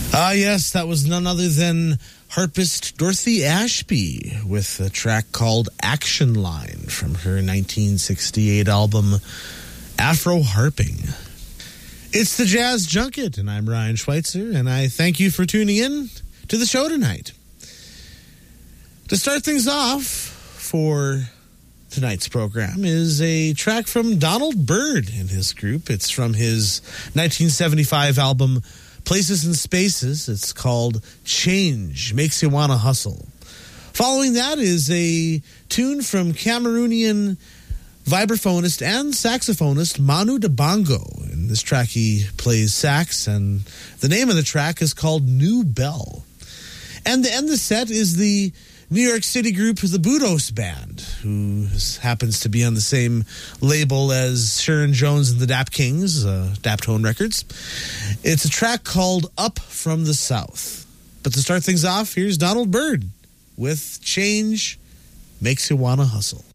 Yes, that was none other than harpist Dorothy Ashby with a track called Action Line from her 1968 album Afro Harping. It's the Jazz Junket, and I'm Ryan Schweitzer, and I thank you for tuning in to the show tonight. To start things off for tonight's program is a track from Donald Byrd and his group. It's from his 1975 album Places and Spaces. It's called Change Makes You Wanna Hustle. Following that is a tune from Cameroonian vibraphonist and saxophonist Manu Dibango. In this track he plays sax, and the name of the track is called New Bell. And to end the set is the New York City group The Budos Band, who happens to be on the same label as Sharon Jones and the Dap Kings, Daptone Records. It's a track called Up from the South. But to start things off, here's Donald Byrd with Change Makes You Wanna Hustle.